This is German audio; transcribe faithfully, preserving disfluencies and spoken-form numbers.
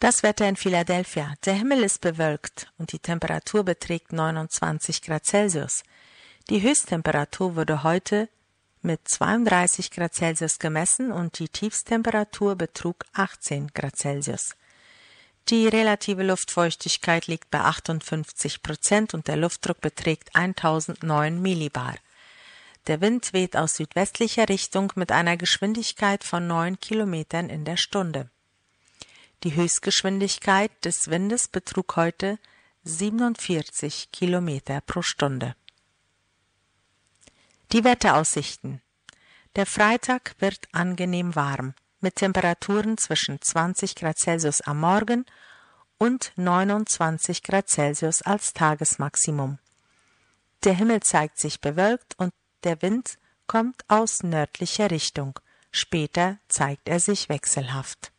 Das Wetter in Philadelphia. Der Himmel ist bewölkt und die Temperatur beträgt neunundzwanzig Grad Celsius. Die Höchsttemperatur wurde heute mit zweiunddreißig Grad Celsius gemessen und die Tiefsttemperatur betrug achtzehn Grad Celsius. Die relative Luftfeuchtigkeit liegt bei achtundfünfzig Prozent und der Luftdruck beträgt eintausendneun Millibar. Der Wind weht aus südwestlicher Richtung mit einer Geschwindigkeit von neun Kilometern in der Stunde. Die Höchstgeschwindigkeit des Windes betrug heute siebenundvierzig Kilometer pro Stunde. Die Wetteraussichten. Der Freitag wird angenehm warm, mit Temperaturen zwischen zwanzig Grad Celsius am Morgen und neunundzwanzig Grad Celsius als Tagesmaximum. Der Himmel zeigt sich bewölkt und der Wind kommt aus nördlicher Richtung. Später zeigt er sich wechselhaft.